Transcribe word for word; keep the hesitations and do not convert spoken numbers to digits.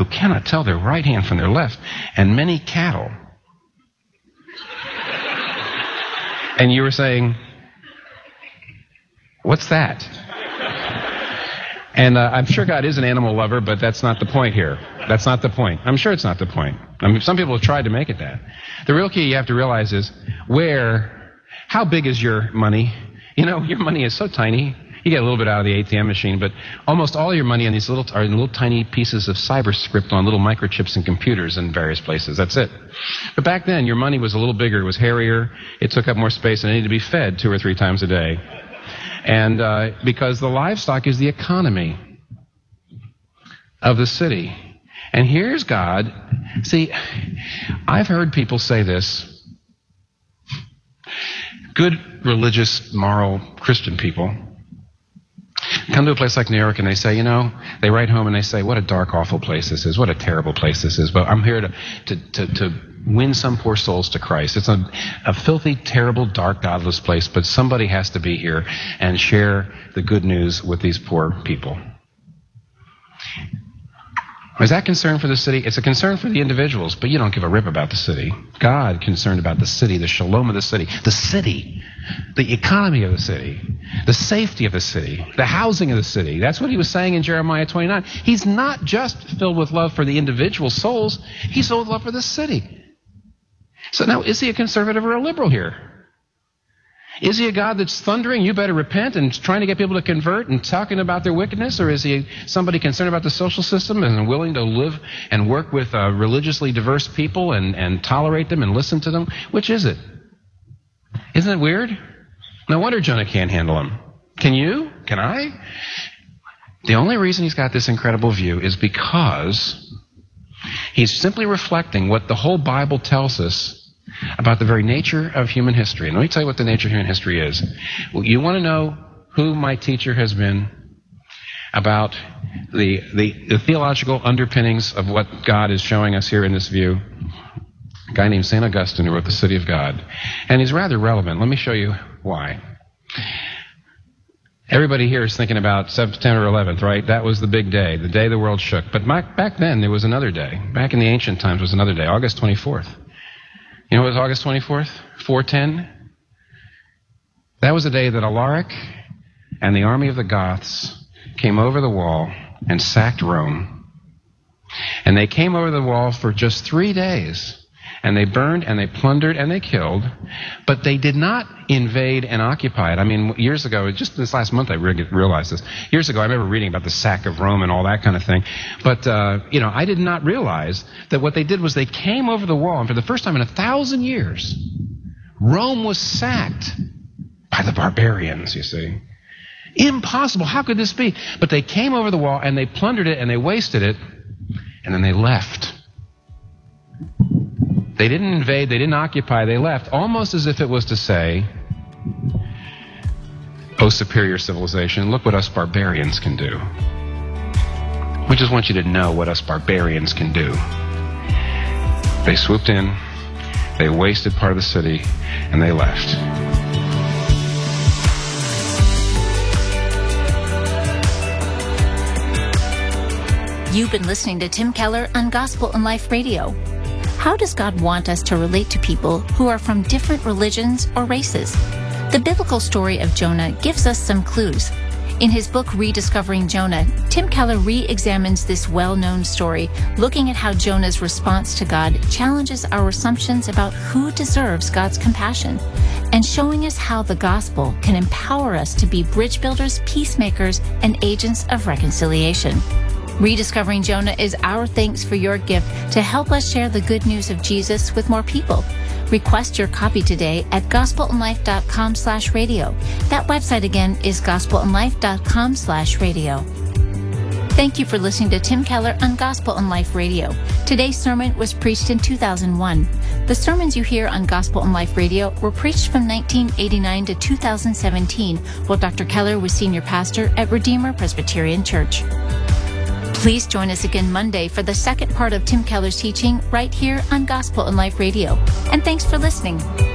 who cannot tell their right hand from their left, and many cattle. And you were saying, what's that? And uh, I'm sure God is an animal lover, but that's not the point here. That's not the point. I'm sure it's not the point. I mean, some people have tried to make it that. The real key you have to realize is where, how big is your money? You know, your money is so tiny. You get a little bit out of the A T M machine, but almost all your money in these little are in little tiny pieces of cyberscript on little microchips and computers in various places. That's it. But back then, your money was a little bigger. It was hairier. It took up more space, and it needed to be fed two or three times a day. And uh, because the livestock is the economy of the city. And here's God. See, I've heard people say this. Good, religious, moral Christian people come to a place like New York and they say, you know, they write home and they say, what a dark, awful place this is. What a terrible place this is. But I'm here to to to, to win some poor souls to Christ. It's a, a filthy, terrible, dark, godless place, but somebody has to be here and share the good news with these poor people. Is that concern for the city? It's a concern for the individuals, but you don't give a rip about the city. God concerned about the city, the shalom of the city, the city, the economy of the city, the safety of the city, the housing of the city. That's what he was saying in Jeremiah twenty-nine. He's not just filled with love for the individual souls. He's filled with love for the city. So now, is he a conservative or a liberal here? Is he a God that's thundering, you better repent, and trying to get people to convert and talking about their wickedness? Or is he somebody concerned about the social system and willing to live and work with uh, religiously diverse people and, and tolerate them and listen to them? Which is it? Isn't it weird? No wonder Jonah can't handle him. Can you? Can I? The only reason he's got this incredible view is because he's simply reflecting what the whole Bible tells us about the very nature of human history. And let me tell you what the nature of human history is. Well, you want to know who my teacher has been about the, the, the theological underpinnings of what God is showing us here in this view? A guy named Saint Augustine who wrote The City of God. And he's rather relevant. Let me show you why. Everybody here is thinking about September eleventh, right? That was the big day, the day the world shook. But back then, there was another day. Back in the ancient times was another day, August twenty-fourth. You know what was August twenty-fourth? four ten? That was the day that Alaric and the army of the Goths came over the wall and sacked Rome. And they came over the wall for just three days. And they burned and they plundered and they killed. But they did not invade and occupy it. I mean, years ago, just this last month I re- realized this. Years ago, I remember reading about the sack of Rome and all that kind of thing. But, uh, you know, I did not realize that what they did was they came over the wall. And for the first time in a thousand years, Rome was sacked by the barbarians, you see. Impossible. How could this be? But they came over the wall and they plundered it and they wasted it. And then they left. They didn't invade, they didn't occupy, they left, almost as if it was to say, oh, superior civilization, look what us barbarians can do. We just want you to know what us barbarians can do. They swooped in, they wasted part of the city, and they left. You've been listening to Tim Keller on Gospel and Life Radio. How does God want us to relate to people who are from different religions or races? The biblical story of Jonah gives us some clues. In his book, Rediscovering Jonah, Tim Keller re-examines this well-known story, looking at how Jonah's response to God challenges our assumptions about who deserves God's compassion, and showing us how the gospel can empower us to be bridge builders, peacemakers, and agents of reconciliation. Rediscovering Jonah is our thanks for your gift to help us share the good news of Jesus with more people. Request your copy today at gospelandlife.com slash radio. That website again is gospelandlife.com slash radio. Thank you for listening to Tim Keller on Gospel and Life Radio. Today's sermon was preached in two thousand one. The sermons you hear on Gospel and Life Radio were preached from nineteen eighty-nine to two thousand seventeen, while Doctor Keller was senior pastor at Redeemer Presbyterian Church. Please join us again Monday for the second part of Tim Keller's teaching right here on Gospel and Life Radio. And thanks for listening.